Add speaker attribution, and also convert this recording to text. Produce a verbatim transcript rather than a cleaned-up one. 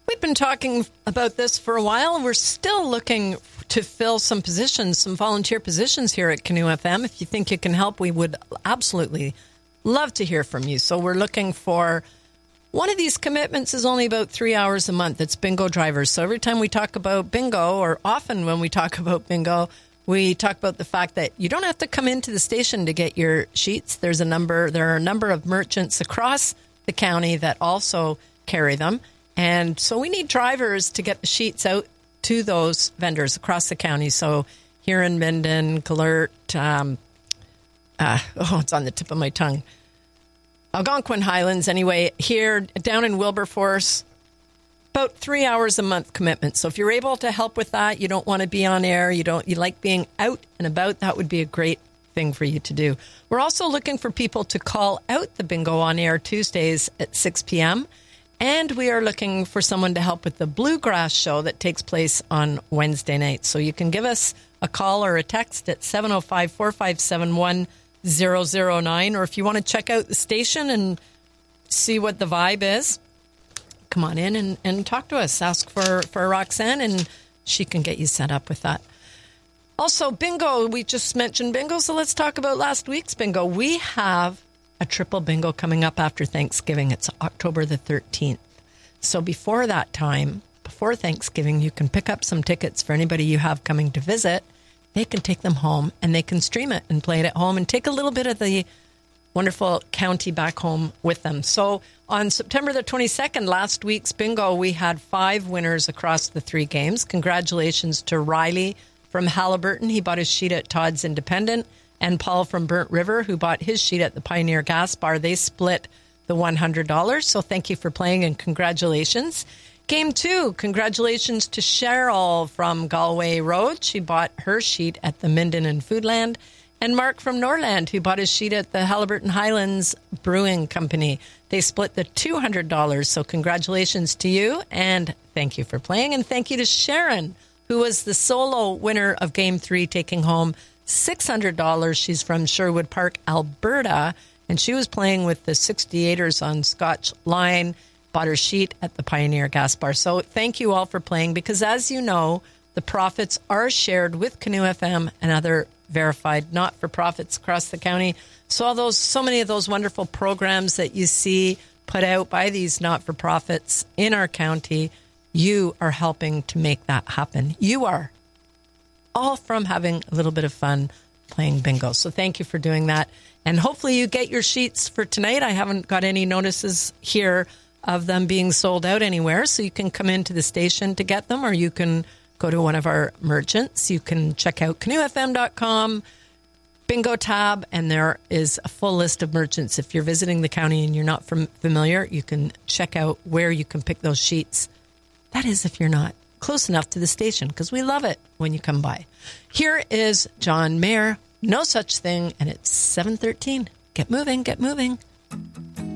Speaker 1: We've been talking about this for a while, and we're still looking to fill some positions, some volunteer positions here at Canoe F M. If you think you can help, we would absolutely love to hear from you. So we're looking for, one of these commitments is only about three hours a month. It's bingo drivers. So every time we talk about bingo, or often when we talk about bingo, we talk about the fact that you don't have to come into the station to get your sheets. There's a number, there are a number of merchants across the county that also carry them. And so we need drivers to get the sheets out to those vendors across the county. So here in Minden, Galert, um, uh, oh, it's on the tip of my tongue. Algonquin Highlands, anyway, here down in Wilberforce, about three hours a month commitment. So if you're able to help with that, you don't want to be on air, you don't, you like being out and about, that would be a great thing for you to do. We're also looking for people to call out the bingo on air Tuesdays at six p.m. And we are looking for someone to help with the Bluegrass show that takes place on Wednesday night. So you can give us a call or a text at seven oh five, four five seven, one zero zero nine. Or if you want to check out the station and see what the vibe is, come on in and, and talk to us. Ask for, for Roxanne, and she can get you set up with that. Also, bingo. We just mentioned bingo, so let's talk about last week's bingo. We have a triple bingo coming up after Thanksgiving. It's October the thirteenth. So before that time, before Thanksgiving, you can pick up some tickets for anybody you have coming to visit. They can take them home and they can stream it and play it at home and take a little bit of the wonderful county back home with them. So on September the twenty-second, last week's bingo, we had five winners across the three games. Congratulations to Riley from Halliburton. He bought his sheet at Todd's Independent. And Paul from Burnt River, who bought his sheet at the Pioneer Gas Bar. They split the one hundred dollars. So thank you for playing and congratulations. Game two, congratulations to Cheryl from Galway Road. She bought her sheet at the Minden and Foodland. And Mark from Norland, who bought his sheet at the Halliburton Highlands Brewing Company. They split the two hundred dollars. So congratulations to you, and thank you for playing. And thank you to Sharon, who was the solo winner of Game three, taking home six hundred dollars. She's from Sherwood Park, Alberta, and she was playing with the sixty-eighters on Scotch Line, bought her sheet at the Pioneer Gas Bar. So thank you all for playing, because as you know, the profits are shared with Canoe F M and other verified not-for-profits across the county. So all those, so many of those wonderful programs that you see put out by these not-for-profits in our county, you are helping to make that happen. You are. All from having a little bit of fun playing bingo. So thank you for doing that. And hopefully you get your sheets for tonight. I haven't got any notices here of them being sold out anywhere. So you can come into the station to get them, or you can go to one of our merchants. You can check out canoe f m dot com, bingo tab, and there is a full list of merchants. If you're visiting the county and you're not from, familiar, you can check out where you can pick those sheets. That is, if you're not close enough to the station, because we love it when you come by. Here is John Mayer, No Such Thing, and it's seven thirteen. Get moving, get moving.